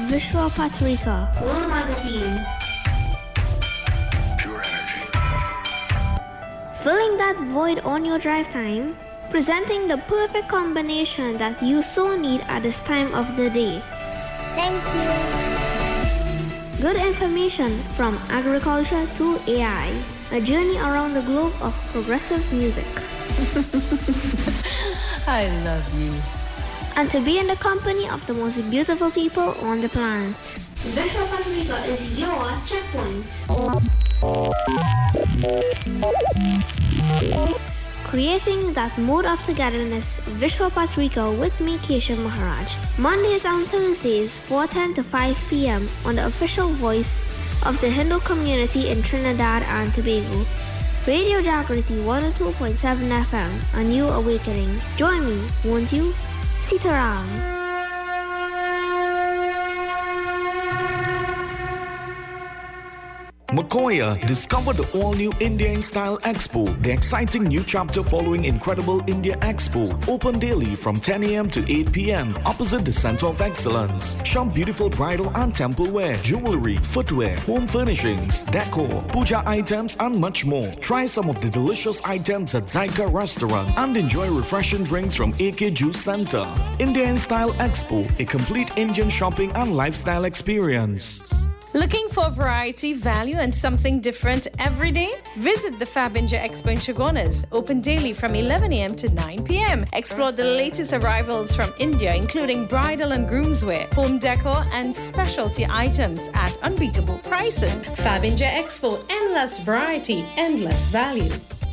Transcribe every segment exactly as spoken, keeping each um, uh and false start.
Vishwa Patrika. World Magazine. Pure energy. Filling that void on your drive time, presenting the perfect combination that you so need at this time of the day. Thank you. Good information from agriculture to A I. A journey around the globe of progressive music. I love you. And to be in the company of the most beautiful people on the planet. Vishwa Patrika is your checkpoint. Creating that mood of togetherness, Vishwa Patrika with me, Keshav Maharaj. Mondays and Thursdays, four ten to five p.m. on the official voice of the Hindu community in Trinidad and Tobago. Radio Jagriti one oh two point seven F M, a new awakening. Join me, won't you? Sitaram. Makoya, discover the all-new India in Style Expo, the exciting new chapter following Incredible India Expo. Open daily from ten a.m. to eight p.m. opposite the Center of Excellence. Shop beautiful bridal and temple wear, jewelry, footwear, home furnishings, decor, puja items, and much more. Try some of the delicious items at Zaika Restaurant and enjoy refreshing drinks from A K Juice Center. India in Style Expo, a complete Indian shopping and lifestyle experience. Looking for variety, value, and something different every day? Visit the Fabinja Expo in Chagonas, open daily from eleven a.m. to nine p.m. Explore the latest arrivals from India, including bridal and groomswear, home decor, and specialty items at unbeatable prices. Fabinja Expo, endless variety, endless value.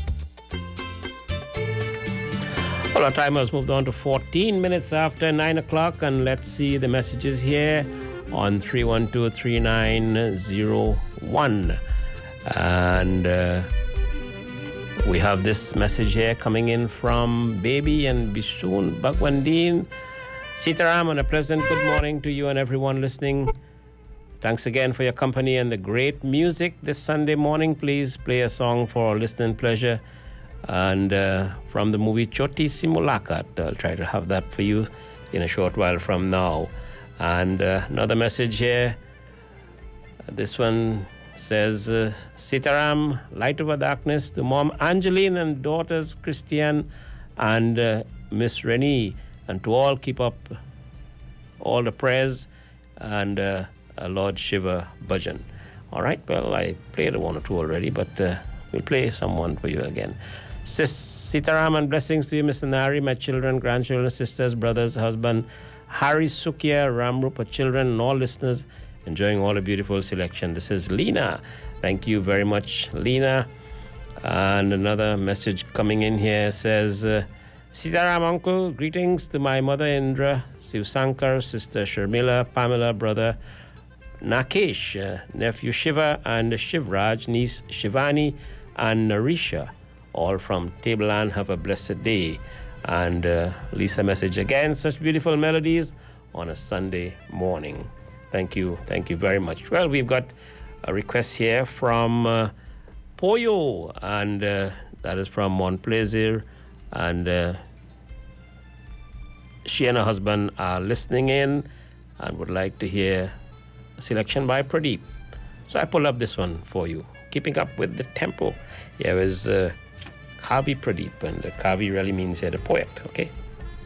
Well, our timer has moved on to fourteen minutes after nine o'clock, and let's see the messages here on three one two, three nine zero one. And uh, we have this message here coming in from Baby and Bishun Bhagwandin. Sitaram, and a pleasant good morning to you and everyone listening. Thanks again for your company and the great music this Sunday morning. Please play a song for our listening pleasure. And uh, from the movie Choti Si Mulakat, I'll try to have that for you in a short while from now. And uh, another message here. This one says, uh, Sitaram, light over darkness, to Mom Angeline and daughters Christian and uh, Miss Renee, and to all keep up all the prayers and uh, a Lord Shiva bhajan. All right, well, I played one or two already, but uh, we'll play someone for you again. Sis Sitaram, and blessings to you, Mister Nari, my children, grandchildren, sisters, brothers, husband, Hari Sukia, Ramrupa children, and all listeners enjoying all the beautiful selection. This is Lena. Thank you very much, Lena. And another message coming in here says, uh, Sitaram uncle, greetings to my mother Indra, Sivsankar, sister Sharmila, Pamela, brother Nakesh, uh, nephew Shiva, and Shivraj, niece Shivani, and Narisha, all from Tableland. Have a blessed day. And uh, Lisa message again, such beautiful melodies on a Sunday morning. Thank you. Thank you very much. Well, we've got a request here from uh, Poyo, and uh, that is from Montplaisir. And uh, she and her husband are listening in and would like to hear a selection by Pradeep. So I pull up this one for you, keeping up with the tempo. Here is uh, Kavi Pradeep, and uh, Kavi really means here the poet, okay?